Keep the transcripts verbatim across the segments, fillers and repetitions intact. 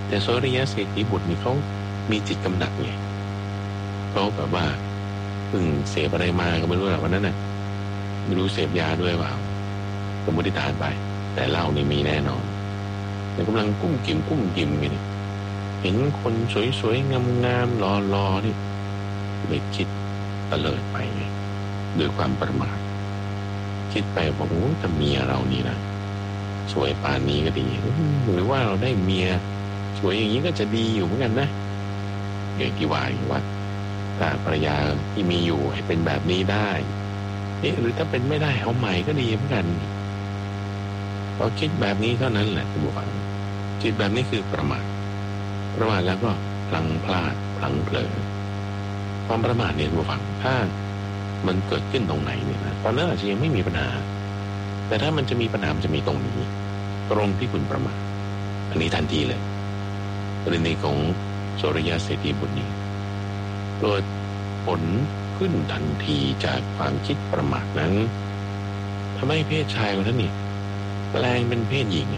แต่โสริยะเศรษฐีบุตรนี่เขามีจิตกำหนัดไงเขาแบบว่าเพิ่งเสพอะไรมาก็ไม่รู้หรอกวันนั้นน่ะไม่รู้เสพยาด้วยเปล่าสมมติฐานไปแต่เหล้านี่มีแน่นอนแต่กำลังกุ้มกิ่มกุ้มกิ่มกันนี่เห็นคนสวยๆงามๆหล่อๆนี่เลยคิดตะเลิดไปไงด้วยความประมาทคิดไปบอกโอ้ถ้าเมียเรานี่นะสวยป่านนี้ก็ดีหรือว่าเราได้เมียสวยอย่างนี้ก็จะดีอยู่เหมือนกันนะอย่างที่ว่าอยู่ว่าถ้าภรรยาที่มีอยู่ให้เป็นแบบนี้ได้เอ๊ะหรือถ้าเป็นไม่ได้เอาใหม่ก็ดีเหมือนกันพอคิดแบบนี้เท่านั้นแหละคุณผู้ฟังคิดแบบนี้คือประมาทประมาทแล้วก็พลังพลาดพลังเผลอความประมาทเนี่ยคุณผู้ฟังถ้ามันเกิดขึ้นตรงไหนเนี่ยนะตอนนั้นอาจจะยังไม่มีปัญหาแต่ถ้ามันจะมีปัญหามันจะมีตรงนี้ตรงที่คุณประมาทอันนี้ทันทีเลยกรณีของโสริยะเศรษฐีบุตรนี้เกิดผลขึ้นทันทีจากความคิดประมาทนั้นทำให้เพศชายของท่านนี่แปลงเป็นเพศหญิง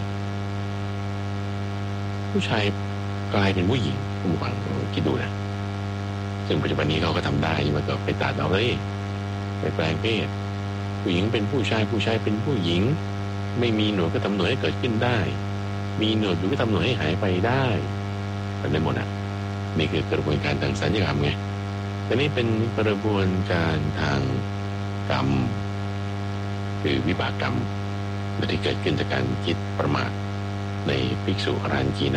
ผู้ชายกลายเป็นผู้หญิงผู้ฟังคิดดูนะซึ่งปัจจุบันนี้เขาก็ทำได้มันก็ไปตัดเอาเลยไปแปลงเพศผู้หญิงเป็นผู้ชายผู้ชายเป็นผู้หญิงไม่มีหนวดก็ทำหนวดให้เกิดขึ้นได้มีหนวดอยู่ก็ทำหนวดให้หายไปได้เป็นได้หมดอ่ะนี่คือกระบวนการทางสัญญกรรมไงแต่นี่เป็นกระบวนการทางกรรมคือวิบากกรรมที่เกิดขึ้นจากการคิดประมาทในภิกษุอรหันต์ขีณ